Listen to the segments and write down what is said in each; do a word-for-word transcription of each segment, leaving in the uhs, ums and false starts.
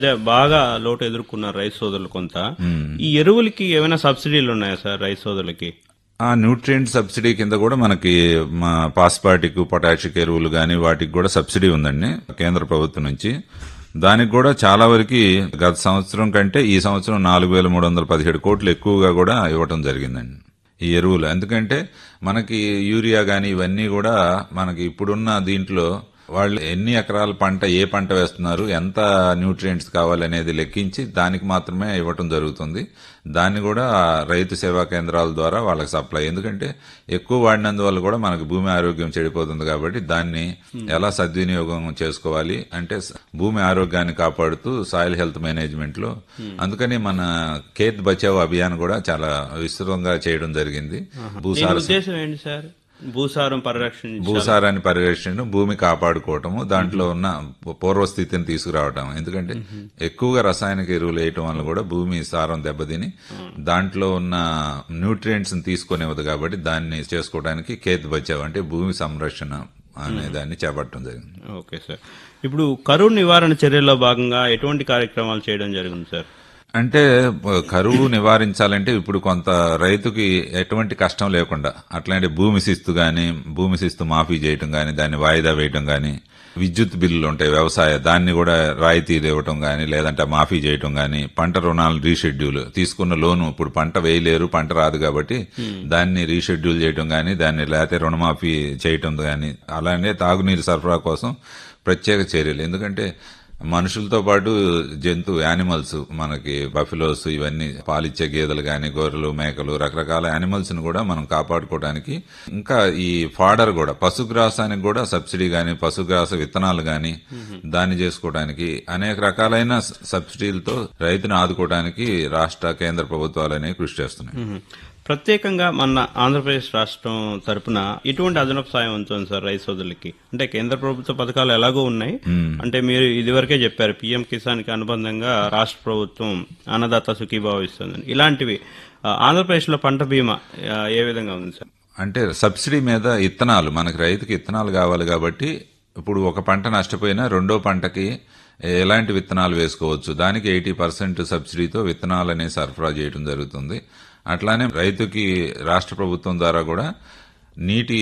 అదే బాగా లోటు ఎదుర్కొన్నారు రైతు సోదరులు కొంత. ఉమ్. ఈ ఎరువులకి ఏమైనా సబ్సిడీలు ఉన్నాయా సార్ రైతు సోదరులకి? ఆ న్యూట్రియంట్ సబ్సిడీ కింద కూడా మనకి మా పాస్పాటిక్ పొటాషిక్ ఎరువులు గాని వాటికి కూడా సబ్సిడీ ఉందండి కేంద్ర ప్రభుత్వం నుంచి. దానికి కూడా చాలా వరకు గత సంవత్సరం కంటే ఈ సంవత్సరం నాలుగు వేల మూడు వందల పదిహేడు కోట్లు ఎక్కువగా కూడా ఇవ్వటం జరిగిందండి ఈ ఎరువులు. ఎందుకంటే మనకి యూరియా గాని ఇవన్నీ కూడా మనకి ఇప్పుడున్న దీంట్లో వాళ్ళు ఎన్ని ఎకరాల పంట ఏ పంట వేస్తున్నారు, ఎంత న్యూట్రియంట్స్ కావాలనేది లెక్కించి దానికి మాత్రమే ఇవ్వటం జరుగుతుంది. దాన్ని కూడా రైతు సేవా కేంద్రాల ద్వారా వాళ్ళకి సప్లై. ఎందుకంటే ఎక్కువ వాడినందువల్ల కూడా మనకు భూమి ఆరోగ్యం చెడిపోతుంది కాబట్టి దాన్ని ఎలా సద్వినియోగం చేసుకోవాలి అంటే భూమి ఆరోగ్యాన్ని కాపాడుతూ సాయిల్ హెల్త్ మేనేజ్మెంట్ లో అందుకని మన ఖేత్ బచావ్ అభియాన్ కూడా చాలా విస్తృతంగా చేయడం జరిగింది. దీని భూసార ఉద్దేశం ఏంటి సార్? భూసారం పరిరక్షణ. భూసారాన్ని పరిరక్షణ, భూమి కాపాడుకోవటము, దాంట్లో ఉన్న పూర్వస్థితిని తీసుకురావటం. ఎందుకంటే ఎక్కువగా రసాయనిక ఎరువులు వేయటం వల్ల కూడా భూమి సారం దెబ్బతిని దాంట్లో ఉన్న న్యూట్రియంట్స్ ని తీసుకునేవద్దు కాబట్టి దాన్ని చేసుకోవడానికి ఖేత్ బచావ్ అంటే భూమి సంరక్షణ అనే దాన్ని చేపట్టడం జరిగింది. Okay sir. ఇప్పుడు కరువు నివారణ చర్యల్లో భాగంగా ఎటువంటి కార్యక్రమాలు చేయడం జరిగింది సార్? అంటే కరువు నివారించాలంటే ఇప్పుడు కొంత రైతుకి ఎటువంటి కష్టం లేకుండా అట్లాంటి భూమి శిస్తు గాని, భూమి శిస్తు మాఫీ చేయటం గాని, దాన్ని వాయిదా వేయటం గాని, విద్యుత్ బిల్లులు ఉంటాయి వ్యవసాయ దాన్ని కూడా రాయితీలు ఇవ్వటం గాని, లేదంటే మాఫీ చేయటం గాని, పంట రుణాలు రీషెడ్యూల్, తీసుకున్న లోను ఇప్పుడు పంట వేయలేరు, పంట రాదు కాబట్టి దాన్ని రీషెడ్యూల్ చేయటం గాని, దాన్ని లేకపోతే రుణమాఫీ చేయటం గాని, అలానే తాగునీరు సరఫరా కోసం ప్రత్యేక చర్యలు. ఎందుకంటే మనుషులతో పాటు జంతు యానిమల్స్ మనకి బఫెలోస్ ఇవన్నీ పాలిచ్చే గేదెలు గాని, గొర్రెలు, మేకలు, రకరకాల యానిమల్స్ ని కూడా మనం కాపాడుకోవడానికి, ఇంకా ఈ ఫాడర్ కూడా పశుగ్రాసానికి కూడా సబ్సిడీ గాని, పశుగ్రాస విత్తనాలు గాని దాన్ని చేసుకోవడానికి అనేక రకాలైన సబ్సిడీలతో రైతును ఆదుకోవడానికి రాష్ట్ర కేంద్ర ప్రభుత్వాలు అనేవి కృషి చేస్తున్నాయి. ప్రత్యేకంగా మన ఆంధ్రప్రదేశ్ రాష్ట్రం తరపున ఎటువంటి అదనపు సాయం ఉంటుంది సార్ రైతు సోదరులకి? అంటే కేంద్ర ప్రభుత్వ పథకాలు ఎలాగో ఉన్నాయి, అంటే మీరు ఇదివరకే చెప్పారు పీఎం కిసాన్ కి అనుబంధంగా రాష్ట్ర ప్రభుత్వం అన్నదాత సుఖీభావ ఇస్తుందని. ఇలాంటివి ఆంధ్రప్రదేశ్ లో పంట బీమా ఏ విధంగా ఉంది సార్? అంటే సబ్సిడీ మీద ఇత్తనాలు, మనకి రైతుకి ఇత్తనాలు కావాలి కాబట్టి ఇప్పుడు ఒక పంట నష్టపోయినా రెండో పంటకి ఎలాంటి విత్తనాలు వేసుకోవచ్చు, దానికి ఎయిటీ పర్సెంట్ సబ్సిడీతో విత్తనాలు అనేవి సరఫరా చేయడం జరుగుతుంది. అట్లానే రైతుకి రాష్ట్ర ప్రభుత్వం ద్వారా కూడా నీటి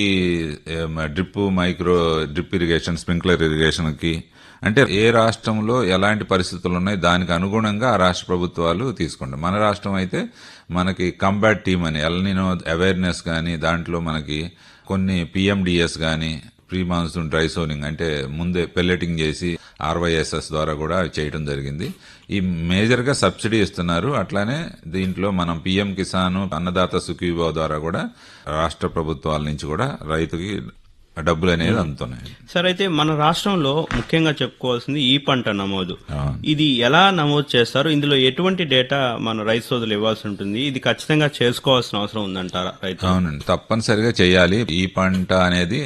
drip, micro drip irrigation, sprinkler irrigation కి అంటే ఏ రాష్ట్రంలో ఎలాంటి పరిస్థితులు ఉన్నాయి దానికి అనుగుణంగా ఆ రాష్ట్ర ప్రభుత్వాలు తీసుకుంటాయి. మన రాష్ట్రం అయితే మనకి కంబాట్ టీమ్ అని ఎల్నినో అవేర్నెస్ గాని, దాంట్లో మనకి కొన్ని పిఎండిఎస్ గాని, ప్రీ మాన్సూన్ డ్రై సోనింగ్ అంటే ముందే పెల్లెటింగ్ చేసి ఆర్వైఎస్ఎస్ ద్వారా కూడా చేయడం జరిగింది. ఈ మేజర్ గా సబ్సిడీ ఇస్తున్నారు. అట్లానే దీంట్లో మనం పీఎం కిసాన్, అన్నదాత సుఖీభావ ద్వారా కూడా రాష్ట్ర ప్రభుత్వాల నుంచి కూడా రైతుకి డబ్బులు అనేది అందుతున్నాయి. సార్, అయితే మన రాష్ట్రంలో ముఖ్యంగా చెప్పుకోవాల్సింది ఈ పంట నమోదు. ఇది ఎలా నమోదు చేస్తారు? ఇందులో ఎటువంటి డేటా మన రైతు సోదరులు ఇవ్వాల్సి ఉంటుంది? ఇది ఖచ్చితంగా చేసుకోవాల్సిన అవసరం ఉందంటారా రైతు? అవునండి, తప్పనిసరిగా చేయాలి. ఈ పంట అనేది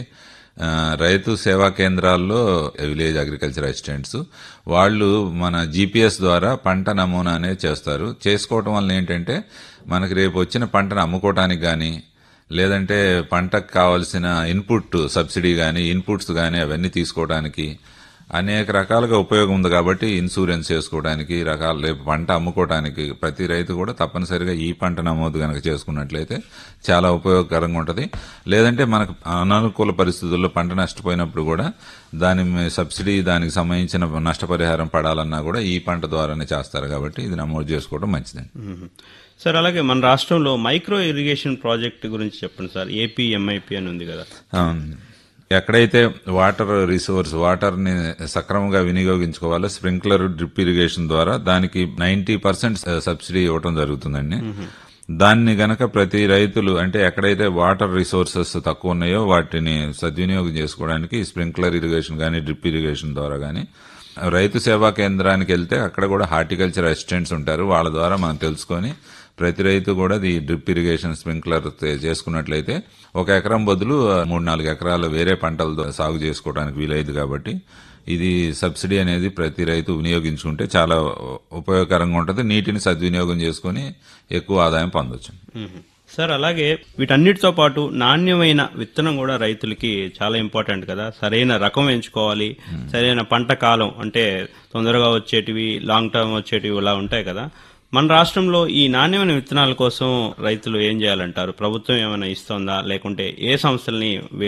రైతు సేవా కేంద్రాల్లో విలేజ్ అగ్రికల్చర్ అసిస్టెంట్స్ వాళ్ళు మన జీపీఎస్ ద్వారా పంట నమూనా అనేది చేస్తారు. చేసుకోవటం వల్ల ఏంటంటే మనకి రేపు వచ్చిన పంటను అమ్ముకోవటానికి గాని, లేదంటే పంటకు కావాల్సిన ఇన్పుట్ సబ్సిడీ గాని, ఇన్పుట్స్ గాని అవన్నీ తీసుకోవడానికి అనేక రకాలుగా ఉపయోగం ఉంది. కాబట్టి ఇన్సూరెన్స్ చేసుకోవడానికి, రకాల పంట అమ్ముకోవడానికి ప్రతి రైతు కూడా తప్పనిసరిగా ఈ పంట నమోదు గనక చేసుకున్నట్లయితే చాలా ఉపయోగకరంగా ఉంటది. లేదంటే మనకు అనానుకూల పరిస్థితుల్లో పంట నష్టపోయినప్పుడు కూడా దాని సబ్సిడీ, దానికి సంబంధించిన నష్టపరిహారం పడాలన్నా కూడా ఈ పంట ద్వారానే చేస్తారు. కాబట్టి ఇది నమోదు చేసుకోవడం మంచిదండి. సార్, అలాగే మన రాష్ట్రంలో మైక్రో ఇరిగేషన్ ప్రాజెక్ట్ గురించి చెప్పండి సార్. ఏపీ ఎంఐపీ అని ఉంది కదా. ఎక్కడైతే వాటర్ రిసోర్స్ వాటర్ ని సక్రమంగా వినియోగించుకోవాలో స్ప్రింక్లర్ డ్రిప్ ఇరిగేషన్ ద్వారా దానికి నైన్టీ పర్సెంట్ సబ్సిడీ ఇవ్వడం జరుగుతుందండి. దాన్ని గనక ప్రతి రైతులు అంటే ఎక్కడైతే వాటర్ రిసోర్సెస్ తక్కువ ఉన్నాయో వాటిని సద్వినియోగం చేసుకోవడానికి స్ప్రింక్లర్ ఇరిగేషన్ గానీ, డ్రిప్ ఇరిగేషన్ ద్వారా గానీ రైతు సేవా కేంద్రానికి వెళ్తే అక్కడ కూడా హార్టికల్చర్ అసిస్టెంట్స్ ఉంటారు. వాళ్ళ ద్వారా మనం తెలుసుకొని ప్రతి రైతు కూడా ఈ డ్రిప్ ఇరిగేషన్, స్ప్రింక్లర్ చేసుకున్నట్లయితే ఒక ఎకరం బదులు మూడు నాలుగు ఎకరాలు వేరే పంటలు సాగు చేసుకోవడానికి వీలైదు. కాబట్టి ఇది సబ్సిడీ అనేది ప్రతి రైతు వినియోగించుకుంటే చాలా ఉపయోగకరంగా ఉంటుంది. నీటిని సద్వినియోగం చేసుకుని ఎక్కువ ఆదాయం పొందొచ్చు. సార్ అలాగే వీటన్నిటితో పాటు నాణ్యమైన విత్తనం కూడా రైతులకి చాలా ఇంపార్టెంట్ కదా. సరైన రకం ఎంచుకోవాలి, సరైన పంట కాలం అంటే తొందరగా వచ్చేటివి, లాంగ్ టర్మ్ వచ్చేటివి ఇలా ఉంటాయి కదా. మన రాష్ట్రంలో ఈ నాణ్యమైన విత్తనాల కోసం రైతులు ఏం చేయాలంటారు? ప్రభుత్వం ఏమైనా ఇస్తోందా, లేకుంటే ఏ సంస్థల్ని